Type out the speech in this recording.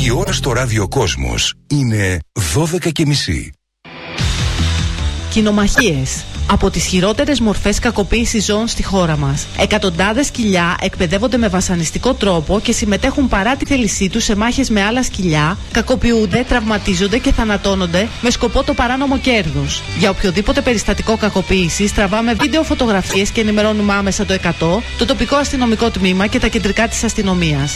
Η ώρα στο ραδιοκόσμος είναι 12:30. Κοινομαχίες. Από τις χειρότερες μορφές κακοποίησης ζώων στη χώρα μας. Εκατοντάδες σκυλιά εκπαιδεύονται με βασανιστικό τρόπο και συμμετέχουν παρά τη θέλησή τους σε μάχες με άλλα σκυλιά, κακοποιούνται, τραυματίζονται και θανατώνονται με σκοπό το παράνομο κέρδος. Για οποιοδήποτε περιστατικό κακοποίησης τραβάμε βίντεο, φωτογραφίες και ενημερώνουμε άμεσα το 100, το τοπικό αστυνομικό τμήμα και τα κεντρικά της αστυνομίας.